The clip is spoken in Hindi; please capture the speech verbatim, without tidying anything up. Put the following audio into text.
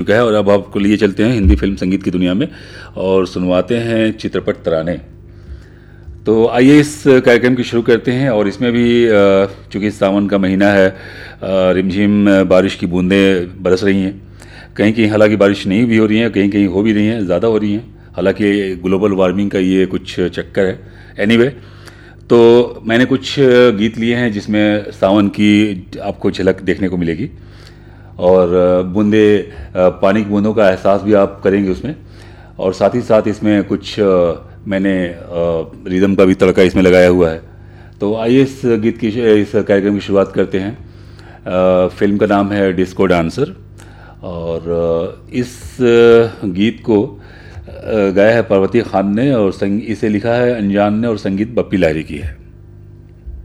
चुका है और अब आपको लिए चलते हैं हिंदी फिल्म संगीत की दुनिया में और सुनवाते हैं चित्रपट तराने। तो आइए इस कार्यक्रम की शुरू करते हैं। और इसमें भी चूँकि सावन का महीना है, रिमझिम बारिश की बूंदें बरस रही हैं। कहीं कहीं हालांकि बारिश नहीं भी हो रही है, कहीं कहीं हो भी रही हैं, ज़्यादा हो रही हैं। हालांकि ग्लोबल वार्मिंग का ये कुछ चक्कर है। एनीवे, तो मैंने कुछ गीत लिए हैं जिसमें सावन की आपको झलक देखने को मिलेगी और बूंदे, पानी की बूंदों का एहसास भी आप करेंगे उसमें। और साथ ही साथ इसमें कुछ मैंने रिदम का भी तड़का इसमें लगाया हुआ है। तो आइए इस गीत की इस कार्यक्रम की शुरुआत करते हैं। फिल्म का नाम है डिस्को डांसर और इस गीत को गाया है पार्वती खान ने और संग इसे लिखा है अनजान ने और संगीत बप्पी लाहिरी की है।